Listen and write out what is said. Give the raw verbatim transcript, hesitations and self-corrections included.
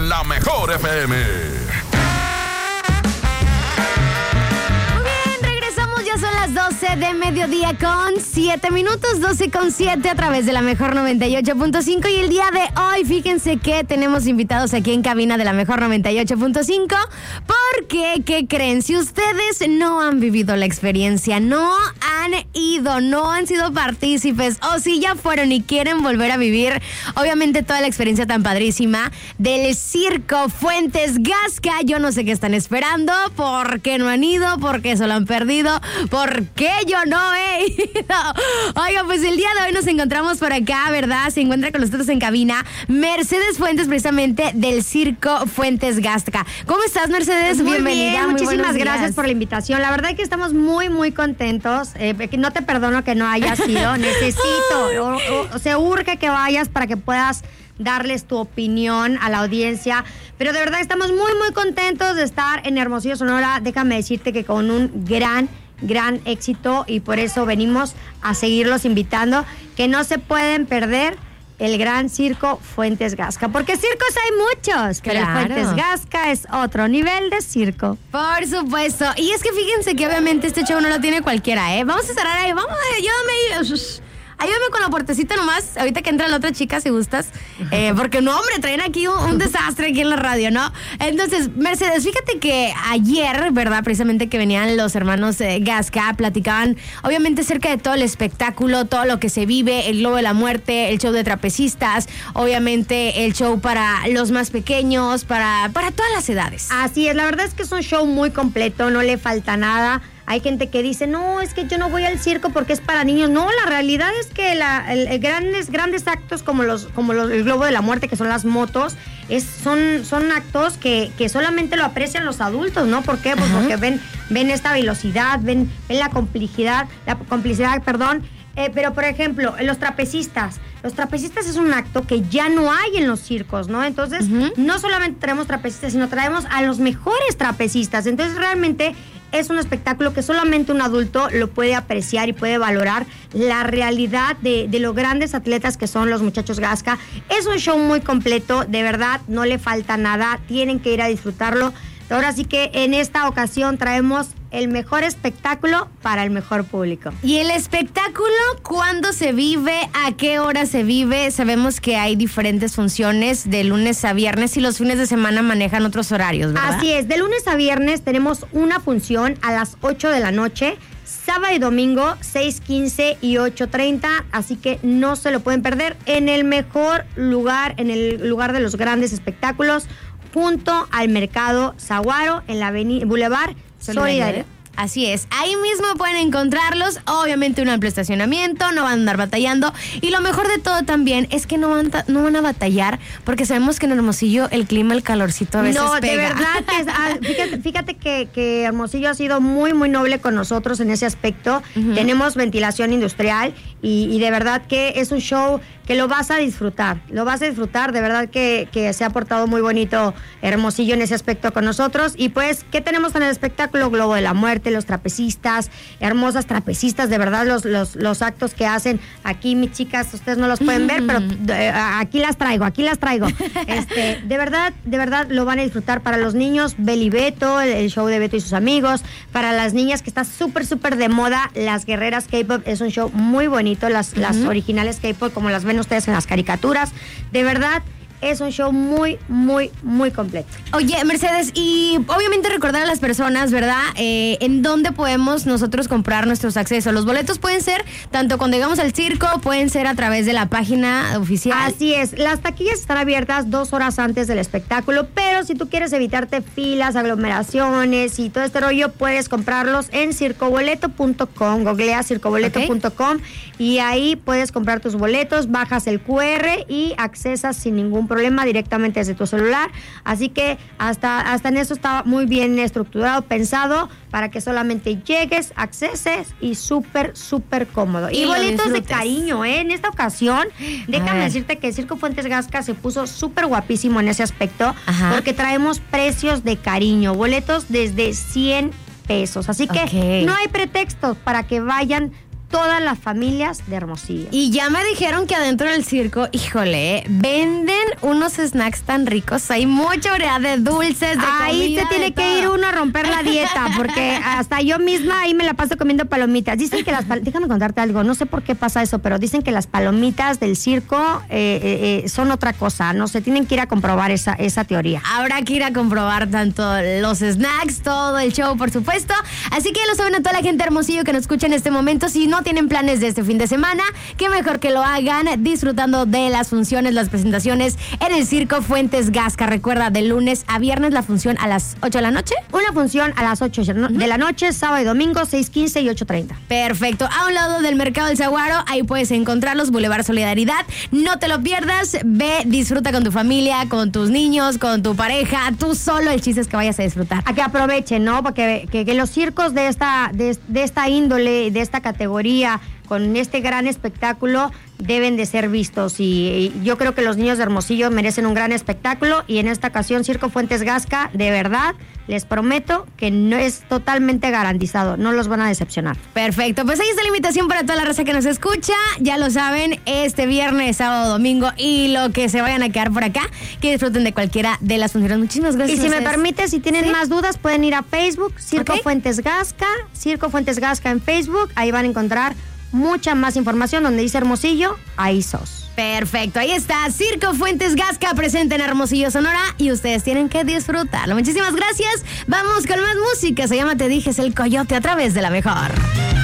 en la Mejor F M. Son las doce de mediodía con siete minutos, doce con siete a través de la Mejor noventa y ocho punto cinco. Y el día de hoy, fíjense que tenemos invitados aquí en cabina de la Mejor noventa y ocho punto cinco. Porque, ¿qué creen? Si ustedes no han vivido la experiencia, no han ido, no han sido partícipes, o si ya fueron y quieren volver a vivir, obviamente toda la experiencia tan padrísima del Circo Fuentes Gasca, yo no sé qué están esperando, por qué no han ido, por qué se lo han perdido, ¿por qué yo no he ido? Oiga, pues el día de hoy nos encontramos por acá, ¿verdad? Se encuentra con nosotros en cabina Mercedes Fuentes, precisamente del Circo Fuentes Gasca. ¿Cómo estás, Mercedes? Muy Bienvenida. Bien, muy muchísimas gracias días. por la invitación. La verdad es que estamos muy, muy contentos. Eh, no te perdono que no hayas ido. Necesito, o, o, o sea, urge que vayas para que puedas darles tu opinión a la audiencia. Pero de verdad estamos muy, muy contentos de estar en Hermosillo, Sonora. Déjame decirte que con un gran... gran éxito, y por eso venimos a seguirlos invitando, que no se pueden perder el gran Circo Fuentes Gasca, porque circos hay muchos, pero claro. el Fuentes Gasca es otro nivel de circo. Por supuesto, y es que fíjense que obviamente este show no lo tiene cualquiera, ¿eh? Vamos a estar ahí, vamos, ayúdame, ayúdame con la puertecita nomás, ahorita que entra la otra chica, si gustas, eh, porque no, hombre, traen aquí un, un desastre aquí en la radio, ¿no? Entonces, Mercedes, fíjate que ayer, ¿verdad? Precisamente que venían los hermanos eh, Gasca, platicaban, obviamente, acerca de todo el espectáculo, todo lo que se vive, el Globo de la Muerte, el show de trapecistas, obviamente el show para los más pequeños, para, para todas las edades. Así es, la verdad es que es un show muy completo, no le falta nada. Hay gente que dice, no, es que yo no voy al circo porque es para niños. No, la realidad es que la, el, el grandes, grandes actos como los, como los, el Globo de la Muerte, que son las motos, es, son, son actos que, que solamente lo aprecian los adultos, ¿no? ¿Por qué? Pues Ajá. porque ven, ven esta velocidad, ven, ven la complicidad, la complicidad, perdón. Eh, pero, por ejemplo, los trapecistas. Los trapecistas es un acto que ya no hay en los circos, ¿no? Entonces, uh-huh. no solamente traemos trapecistas, sino traemos a los mejores trapecistas. Entonces, realmente es un espectáculo que solamente un adulto lo puede apreciar y puede valorar la realidad de, de los grandes atletas que son los muchachos Gasca. Es un show muy completo, de verdad, no le falta nada, tienen que ir a disfrutarlo. Ahora sí que en esta ocasión traemos el mejor espectáculo para el mejor público. ¿Y el espectáculo cuándo se vive? ¿A qué hora se vive? Sabemos que hay diferentes funciones de lunes a viernes y los fines de semana manejan otros horarios, ¿verdad? Así es, de lunes a viernes tenemos una función a las ocho de la noche, sábado y domingo seis quince y ocho treinta, así que no se lo pueden perder en el mejor lugar, en el lugar de los grandes espectáculos, junto al Mercado Saguaro en la avenida Boulevard Solidaridad. Así es, ahí mismo pueden encontrarlos, obviamente un amplio estacionamiento, no van a andar batallando, y lo mejor de todo también es que no van, ta- no van a batallar, porque sabemos que en Hermosillo el clima, el calorcito a veces no, pega. de verdad que es, ah, fíjate, fíjate que, que Hermosillo ha sido muy, muy noble con nosotros en ese aspecto. Uh-huh. Tenemos ventilación industrial y, y de verdad que es un show que lo vas a disfrutar, lo vas a disfrutar, de verdad que, que se ha portado muy bonito Hermosillo en ese aspecto con nosotros. Y pues, ¿qué tenemos en el espectáculo? Globo de la Muerte, los trapecistas, hermosas trapecistas, de verdad los, los, los actos que hacen aquí, mis chicas, ustedes no los pueden ver, pero eh, aquí las traigo, aquí las traigo. Este, de verdad, de verdad lo van a disfrutar. Para los niños, Beli Beto, el, el show de Beto y sus amigos. Para las niñas, que está súper, súper de moda, las guerreras K-pop, es un show muy bonito, las, uh-huh. las originales K-pop, como las ven ustedes en las caricaturas. De verdad, es un show muy, muy, muy completo. Oye, Mercedes, y obviamente recordar a las personas, ¿verdad? Eh, ¿En dónde podemos nosotros comprar nuestros accesos? Los boletos pueden ser, tanto cuando llegamos al circo, pueden ser a través de la página oficial. Así es, las taquillas están abiertas dos horas antes del espectáculo, pero si tú quieres evitarte filas, aglomeraciones y todo este rollo, puedes comprarlos en circoboleto punto com, googlea circoboleto punto com, okay. Y ahí puedes comprar tus boletos, bajas el cu erre y accesas sin ningún problema directamente desde tu celular. Así que hasta, hasta en eso está muy bien estructurado, pensado para que solamente llegues, acceses y súper, súper cómodo. Y, y boletos de cariño, ¿eh? En esta ocasión, déjame decirte que el Circo Fuentes Gasca se puso súper guapísimo en ese aspecto. Ajá. Porque traemos precios de cariño, boletos desde cien pesos. Así que okay. no hay pretextos para que vayan todas las familias de Hermosillo. Y ya me dijeron que adentro del circo, híjole, venden unos snacks tan ricos. Hay mucha variedad de dulces, de ahí comida, se tiene que todo. ir uno a romper la dieta, porque hasta yo misma ahí me la paso comiendo palomitas. Dicen que las pal- déjame contarte algo, no sé por qué pasa eso, pero dicen que las palomitas del circo eh, eh, eh, son otra cosa. No sé, tienen que ir a comprobar esa, esa teoría. Habrá que ir a comprobar tanto los snacks, todo el show, por supuesto. Así que ya lo saben a toda la gente de Hermosillo que nos escucha en este momento. Si no tienen planes de este fin de semana, qué mejor que lo hagan disfrutando de las funciones, las presentaciones en el Circo Fuentes Gasca. Recuerda, de lunes a viernes la función a las ocho de la noche. Una función a las ocho de la noche, sábado y domingo, seis quince y ocho treinta. Perfecto. A un lado del Mercado del Saguaro, ahí puedes encontrarlos, Boulevard Solidaridad. No te lo pierdas. Ve, disfruta con tu familia, con tus niños, con tu pareja, tú solo. El chiste es que vayas a disfrutar. A que aprovechen, ¿no? Porque que, que los circos de esta, de, de esta índole, de esta categoría, con este gran espectáculo, deben de ser vistos. Y, y yo creo que los niños de Hermosillo merecen un gran espectáculo. Y en esta ocasión, Circo Fuentes Gasca, de verdad, les prometo que no es totalmente garantizado. No los van a decepcionar. Perfecto, pues ahí está la invitación para toda la raza que nos escucha. Ya lo saben, este viernes, sábado, domingo y lo que se vayan a quedar por acá, que disfruten de cualquiera de las funciones. Muchísimas gracias. Y si me permite, si tienen ¿Sí? más dudas, pueden ir a Facebook, Circo Ok. Fuentes Gasca, Circo Fuentes Gasca en Facebook. Ahí van a encontrar mucha más información. Donde dice Hermosillo, ahí sos. Perfecto, ahí está, Circo Fuentes Gasca presente en Hermosillo, Sonora, y ustedes tienen que disfrutarlo. Muchísimas gracias. Vamos con más música. Se llama Te Dije, es el Coyote a través de La Mejor.